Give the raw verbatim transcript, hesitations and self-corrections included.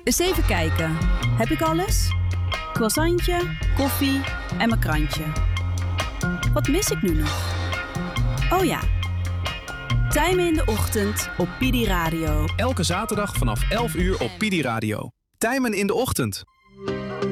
Eens even kijken. Heb ik alles? Croissantje, koffie en mijn krantje. Wat mis ik nu nog? Oh ja. Tijmen in de ochtend op Pidi Radio. Elke zaterdag vanaf elf uur op Pidi Radio. Tijmen in de ochtend.